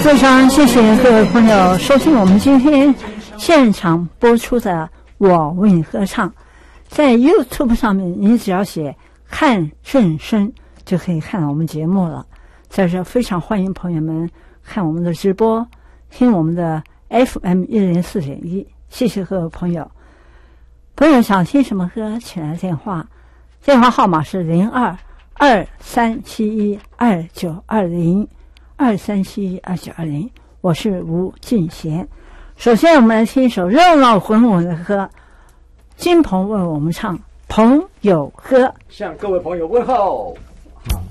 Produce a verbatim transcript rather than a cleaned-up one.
非常谢谢各位朋友收听我们今天现场播出的我为你歌唱。在 YouTube 上面你只要写看正声就可以看到我们节目了。在这非常欢迎朋友们看我们的直播，听我们的 F M 一零四点一。谢谢各位朋友。朋友想听什么歌请来电话，电话号码是零二二三七一二九二零二三七一二九二零。我是吴俊贤。首先我们来听一首热闹滚滚的歌，金鹏为我们唱《朋友歌》， 向各位朋友问候。好。